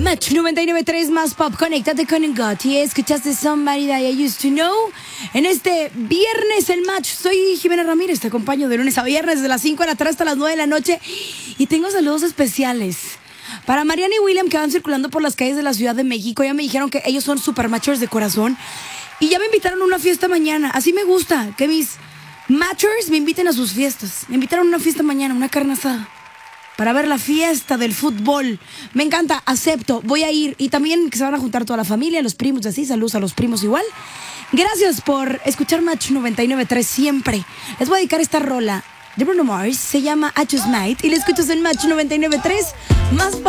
Match 99.3 más pop. Conéctate con Gotti. Escuchaste Somebody That I Used to Know. En este viernes el match. Soy Jimena Ramírez. Te acompaño de lunes a viernes, de las 5 de la tarde hasta las 9 de la noche. Y tengo saludos especiales para Mariana y William, que van circulando por las calles de la Ciudad de México. Ya me dijeron que ellos son super matchers de corazón. Y ya me invitaron a una fiesta mañana. Así me gusta que mis matchers me inviten a sus fiestas. Me invitaron a una fiesta mañana, una carne asada, para ver la fiesta del fútbol. Me encanta, acepto, voy a ir. Y también que se van a juntar toda la familia, los primos, así, saludos a los primos igual. Gracias por escuchar Match 99.3 siempre. Les voy a dedicar esta rola de Bruno Mars, se llama I Just Might, y la escuchas en Match 99.3 más